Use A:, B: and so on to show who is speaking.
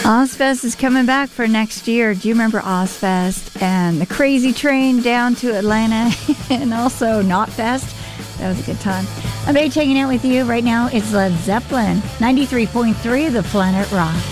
A: Ozfest is coming back for next year. Do you remember Ozfest and the crazy train down to Atlanta and also Knotfest? That was a good time. I'm Paige hanging out with you right now. It's Led Zeppelin, 93.3 The Planet Rock.